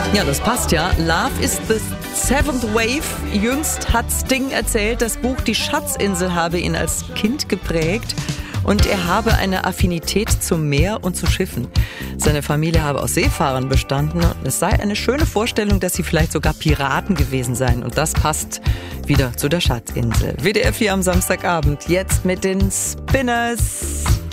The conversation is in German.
Ja, das passt ja. Love is the Seventh Wave. Jüngst hat Sting erzählt, das Buch Die Schatzinsel habe ihn als Kind geprägt und er habe eine Affinität zum Meer und zu Schiffen. Seine Familie habe aus Seefahrern bestanden und es sei eine schöne Vorstellung, dass sie vielleicht sogar Piraten gewesen seien. Und das passt wieder zu der Schatzinsel. WDR 4 am Samstagabend, jetzt mit den Spinners.